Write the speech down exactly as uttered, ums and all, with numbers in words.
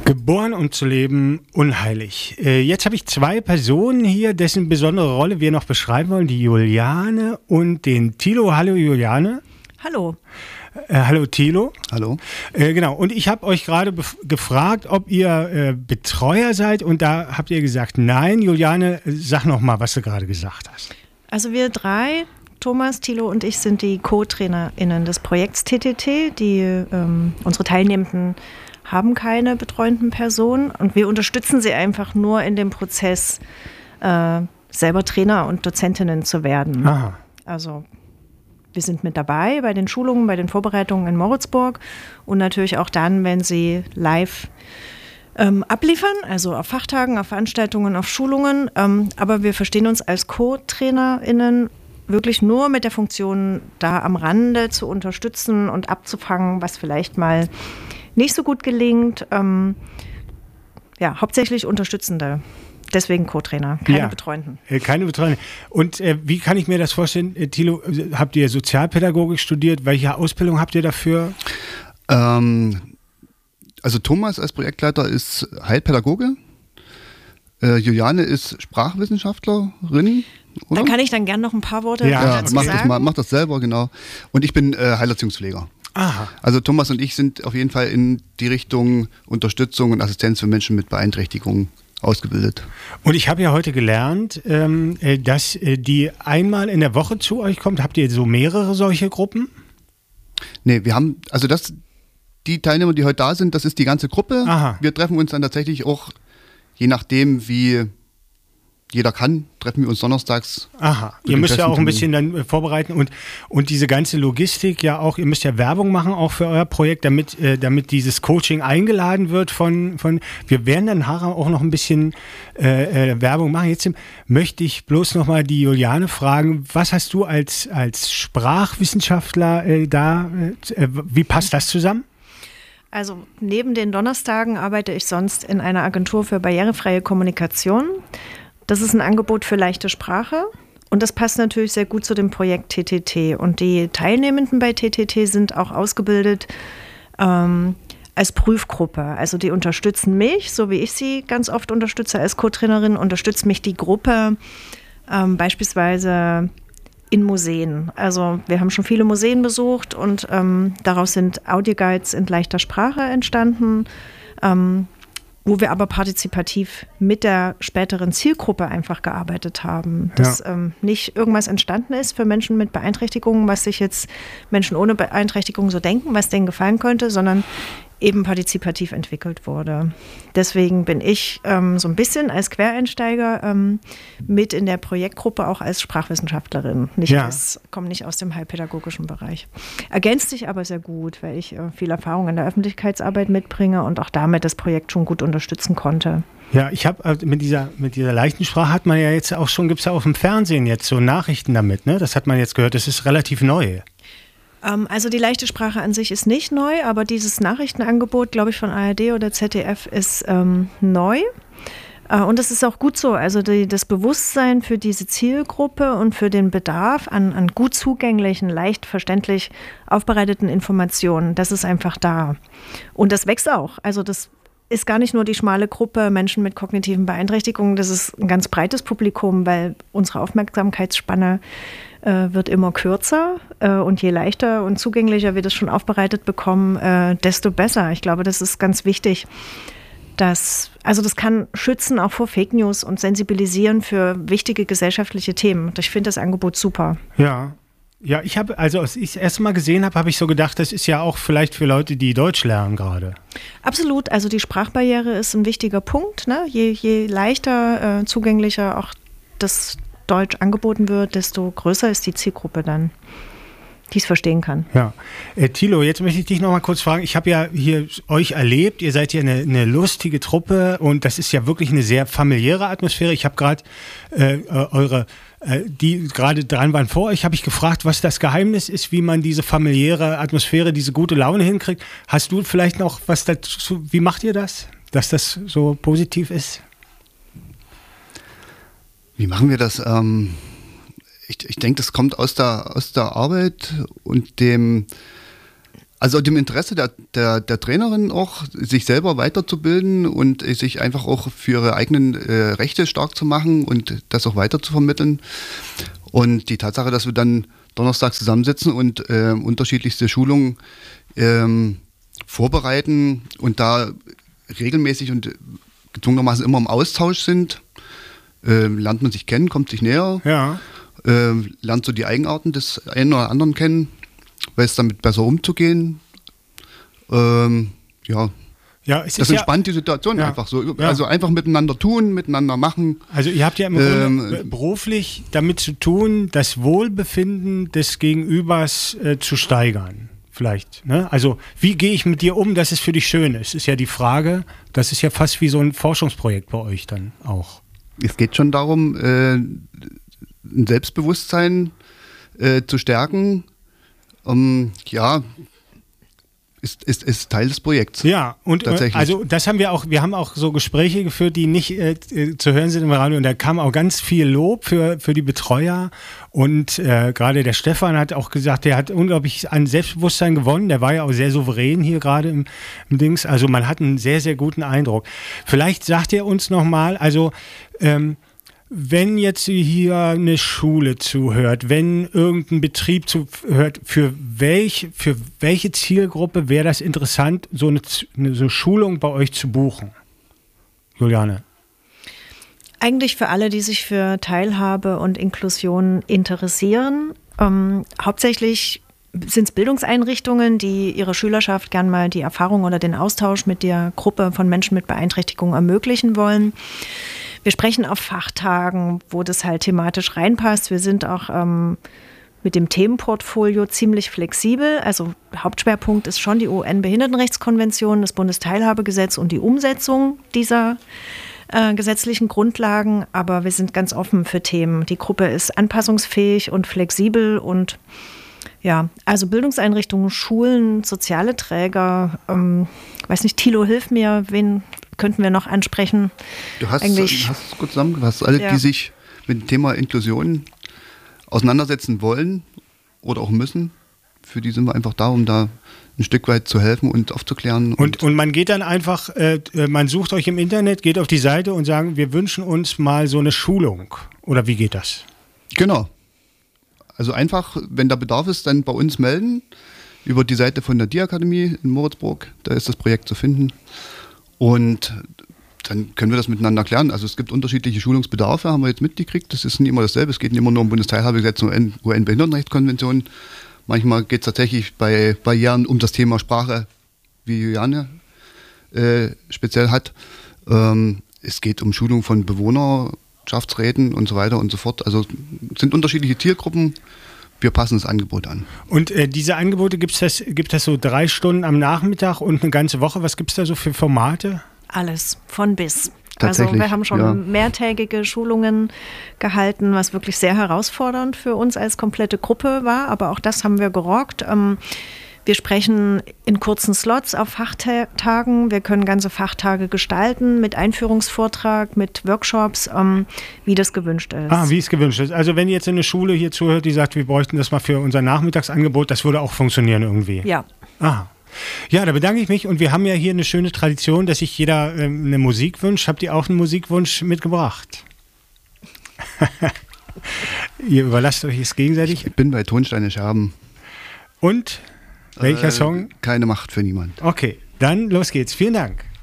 Geboren und zu leben, unheilig. Äh, jetzt habe ich zwei Personen hier, dessen besondere Rolle wir noch beschreiben wollen. Die Juliane und den Thilo. Hallo Juliane. Hallo. Äh, hallo Thilo. Hallo. Äh, genau, und ich habe euch gerade bef- gefragt, ob ihr äh, Betreuer seid, und da habt ihr gesagt, nein. Juliane, sag noch mal, was du gerade gesagt hast. Also wir drei, Thomas, Thilo und ich, sind die Co-TrainerInnen des Projekts T T T. Die, ähm, unsere Teilnehmenden haben keine betreuenden Personen und wir unterstützen sie einfach nur in dem Prozess, äh, selber Trainer und Dozentinnen zu werden. Aha. Also wir sind mit dabei bei den Schulungen, bei den Vorbereitungen in Moritzburg und natürlich auch dann, wenn sie live ähm, abliefern, also auf Fachtagen, auf Veranstaltungen, auf Schulungen. Ähm, aber wir verstehen uns als Co-TrainerInnen wirklich nur mit der Funktion, da am Rande zu unterstützen und abzufangen, was vielleicht mal nicht so gut gelingt. Ähm, ja, hauptsächlich Unterstützende. Deswegen Co-Trainer, keine ja, Betreuenden. Äh, keine Betreuenden. Und äh, wie kann ich mir das vorstellen, äh, Thilo, habt ihr Sozialpädagogik studiert? Welche Ausbildung habt ihr dafür? Ähm, also Thomas als Projektleiter ist Heilpädagoge. Äh, Juliane ist Sprachwissenschaftlerin. Oder? Da kann ich dann gerne noch ein paar Worte Ja, Ja, dazu mach sagen. das mal, mach das selber, genau. Und ich bin äh, Heilerziehungspfleger. Aha. Also Thomas und ich sind auf jeden Fall in die Richtung Unterstützung und Assistenz für Menschen mit Beeinträchtigungen ausgebildet. Und ich habe ja heute gelernt, ähm, äh, dass äh, die einmal in der Woche zu euch kommt. Habt ihr so mehrere solche Gruppen? Nee, wir haben, also das, die Teilnehmer, die heute da sind, das ist die ganze Gruppe. Aha. Wir treffen uns dann tatsächlich auch, je nachdem wie jeder kann, treffen wir uns donnerstags. Aha, Mit ihr dem müsst ja auch ein bisschen Testentermin. dann äh, vorbereiten und, und diese ganze Logistik ja auch, ihr müsst ja Werbung machen auch für euer Projekt, damit, äh, damit dieses Coaching eingeladen wird von, von wir werden dann nachher auch noch ein bisschen äh, äh, Werbung machen. Jetzt möchte ich bloß noch mal die Juliane fragen, was hast du als, als Sprachwissenschaftler äh, da, äh, wie passt das zusammen? Also neben den Donnerstagen arbeite ich sonst in einer Agentur für barrierefreie Kommunikation. Das ist ein Angebot für leichte Sprache und das passt natürlich sehr gut zu dem Projekt T T T. Und die Teilnehmenden bei T T T sind auch ausgebildet ähm, als Prüfgruppe. Also die unterstützen mich, so wie ich sie ganz oft unterstütze als Co-Trainerin, unterstützt mich die Gruppe ähm, beispielsweise in Museen. Also wir haben schon viele Museen besucht und ähm, daraus sind Audioguides in leichter Sprache entstanden, ähm, wo wir aber partizipativ mit der späteren Zielgruppe einfach gearbeitet haben. Dass ja. ähm, nicht irgendwas entstanden ist für Menschen mit Beeinträchtigungen, was sich jetzt Menschen ohne Beeinträchtigung so denken, was denen gefallen könnte, sondern eben partizipativ entwickelt wurde. Deswegen bin ich ähm, so ein bisschen als Quereinsteiger ähm, mit in der Projektgruppe auch als Sprachwissenschaftlerin. Nicht ja. als, komme nicht aus dem heilpädagogischen Bereich. Ergänzt sich aber sehr gut, weil ich äh, viel Erfahrung in der Öffentlichkeitsarbeit mitbringe und auch damit das Projekt schon gut unterstützen konnte. Ja, ich habe äh, mit dieser mit dieser leichten Sprache hat man ja jetzt auch schon, gibt es ja auch im Fernsehen jetzt so Nachrichten damit, ne? Das hat man jetzt gehört, das ist relativ neu. Also die leichte Sprache an sich ist nicht neu, aber dieses Nachrichtenangebot, glaube ich, von A R D oder Z D F ist ähm, neu. Äh, und das ist auch gut so. Also die, das Bewusstsein für diese Zielgruppe und für den Bedarf an, an gut zugänglichen, leicht verständlich aufbereiteten Informationen, das ist einfach da. Und das wächst auch. Also das ist gar nicht nur die schmale Gruppe Menschen mit kognitiven Beeinträchtigungen, das ist ein ganz breites Publikum, weil unsere Aufmerksamkeitsspanne äh, wird immer kürzer äh, und je leichter und zugänglicher wir das schon aufbereitet bekommen, äh, desto besser. Ich glaube, das ist ganz wichtig. Dass, also das kann schützen auch vor Fake News und sensibilisieren für wichtige gesellschaftliche Themen. Ich finde das Angebot super. Ja. Ja, ich habe, also als ich es erst mal gesehen habe, habe ich so gedacht, das ist ja auch vielleicht für Leute, die Deutsch lernen gerade. Absolut, also die Sprachbarriere ist ein wichtiger Punkt. Ne? Je, je leichter, äh, zugänglicher auch das Deutsch angeboten wird, desto größer ist die Zielgruppe dann, die es verstehen kann. Ja, äh, Thilo, jetzt möchte ich dich noch mal kurz fragen. Ich habe ja hier euch erlebt, ihr seid ja eine, eine lustige Truppe und das ist ja wirklich eine sehr familiäre Atmosphäre. Ich habe gerade äh, eure die gerade dran waren vor euch, habe ich gefragt, was das Geheimnis ist, wie man diese familiäre Atmosphäre, diese gute Laune hinkriegt. Hast du vielleicht noch was dazu, wie macht ihr das, dass das so positiv ist? Wie machen wir das? Ähm, ich ich denke, das kommt aus der, aus der Arbeit und dem Also dem Interesse der, der, der Trainerin auch, sich selber weiterzubilden und sich einfach auch für ihre eigenen äh, Rechte stark zu machen und das auch weiter zu vermitteln. Und die Tatsache, dass wir dann donnerstags zusammensitzen und äh, unterschiedlichste Schulungen ähm, vorbereiten und da regelmäßig und gezwungenermaßen immer im Austausch sind, äh, lernt man sich kennen, kommt sich näher, ja. äh, lernt so die Eigenarten des einen oder anderen kennen, weiß damit besser umzugehen. Ähm, ja. Ja, es das ist entspannt ja, die Situation ja, einfach so. ja. Also einfach miteinander tun, miteinander machen. Also ihr habt ja im ähm, Grunde beruflich damit zu tun, das Wohlbefinden des Gegenübers äh, zu steigern. Vielleicht. Ne? Also wie gehe ich mit dir um, dass es für dich schön ist, ist ja die Frage. Das ist ja fast wie so ein Forschungsprojekt bei euch dann auch. Es geht schon darum, äh, ein Selbstbewusstsein äh, zu stärken. Um, ja, ist, ist, ist Teil des Projekts. Ja, und tatsächlich. Also das haben wir auch, wir haben auch so Gespräche geführt, die nicht äh, zu hören sind im Radio, und da kam auch ganz viel Lob für, für die Betreuer, und äh, gerade der Stefan hat auch gesagt, der hat unglaublich an Selbstbewusstsein gewonnen, der war ja auch sehr souverän hier gerade im, im Dings, also man hat einen sehr, sehr guten Eindruck. Vielleicht sagt ihr uns nochmal, also ähm, wenn jetzt hier eine Schule zuhört, wenn irgendein Betrieb zuhört, für, welch, für welche Zielgruppe wäre das interessant, so eine, eine so Schulung bei euch zu buchen? Juliane? Eigentlich für alle, die sich für Teilhabe und Inklusion interessieren. Ähm, hauptsächlich sind es Bildungseinrichtungen, die ihrer Schülerschaft gern mal die Erfahrung oder den Austausch mit der Gruppe von Menschen mit Beeinträchtigung ermöglichen wollen. Wir sprechen auf Fachtagen, wo das halt thematisch reinpasst. Wir sind auch ähm, mit dem Themenportfolio ziemlich flexibel. Also Hauptschwerpunkt ist schon die U N-Behindertenrechtskonvention, das Bundesteilhabegesetz und die Umsetzung dieser äh, gesetzlichen Grundlagen. Aber wir sind ganz offen für Themen. Die Gruppe ist anpassungsfähig und flexibel, und ja, also Bildungseinrichtungen, Schulen, soziale Träger, ähm, weiß nicht, Thilo, hilf mir, wen könnten wir noch ansprechen? Du hast Eigentlich, es gut zusammengefasst. Alle, ja. die sich mit dem Thema Inklusion auseinandersetzen wollen oder auch müssen, für die sind wir einfach da, um da ein Stück weit zu helfen und aufzuklären. Und, und, und man geht dann einfach, äh, man sucht euch im Internet, geht auf die Seite und sagt, wir wünschen uns mal so eine Schulung. Oder wie geht das? Genau. Also einfach, wenn da Bedarf ist, dann bei uns melden, über die Seite von der Diakademie in Moritzburg, da ist das Projekt zu finden. Und dann können wir das miteinander klären. Also es gibt unterschiedliche Schulungsbedarfe, haben wir jetzt mitgekriegt. Das ist nicht immer dasselbe. Es geht nicht immer nur um Bundesteilhabegesetz und U N-Behindertenrechtskonvention. Manchmal geht es tatsächlich bei Barrieren um das Thema Sprache, wie Juliane äh, speziell hat. Ähm, es geht um Schulung von Bewohnerschaftsräten und so weiter und so fort. Also es sind unterschiedliche Zielgruppen. Wir passen das Angebot an. Und äh, diese Angebote, gibt's das, gibt das so drei Stunden am Nachmittag und eine ganze Woche? Was gibt es da so für Formate? alles, von bis. Tatsächlich, also wir haben schon ja. mehrtägige Schulungen gehalten, was wirklich sehr herausfordernd für uns als komplette Gruppe war. Aber auch das haben wir gerockt. Ähm, wir sprechen in kurzen Slots auf Fachtagen. Wir können ganze Fachtage gestalten mit Einführungsvortrag, mit Workshops, ähm, wie das gewünscht ist. Ah, wie es gewünscht ist. Also wenn jetzt eine Schule hier zuhört, die sagt, wir bräuchten das mal für unser Nachmittagsangebot, das würde auch funktionieren irgendwie. Ja. Ah. Ja, da bedanke ich mich, und wir haben ja hier eine schöne Tradition, dass sich jeder ähm, eine Musik wünscht. Habt ihr auch einen Musikwunsch mitgebracht? Ihr überlasst euch es gegenseitig. Ich bin bei Tonsteine Scherben. Und welcher äh, Song? Keine Macht für niemand. Okay, dann los geht's. Vielen Dank.